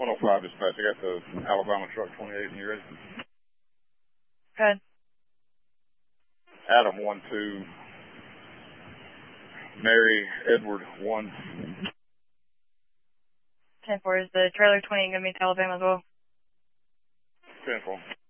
105 dispatch. I got the Alabama truck 28 and you ready? Good. Adam 1-2. Mary Edward 1. 10-4, is the trailer 20 going to be to Alabama as well? 10-4.